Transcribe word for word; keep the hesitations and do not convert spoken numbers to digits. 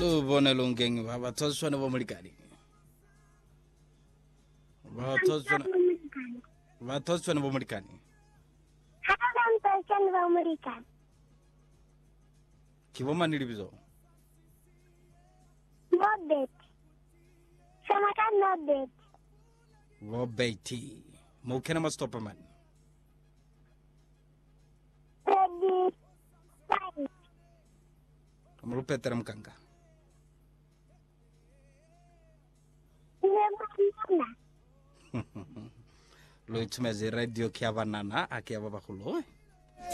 o bona longeng ba ba tswana bo molikane ba tswana ba tswana bo molikane ha ba tswana bo molikane ki bo mani libizo Robert sama kan Robert Robert mo kena ma stop man ready bye mo petera mkanga lo itsumeze radio kya banana akia ba bagolo